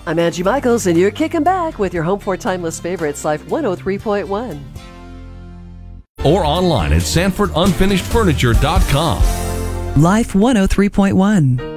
I'm Angie Michaels, and you're kicking back with your Home for Timeless favorites, Life 103.1. Or online at SanfordUnfinishedFurniture.com. Life 103.1.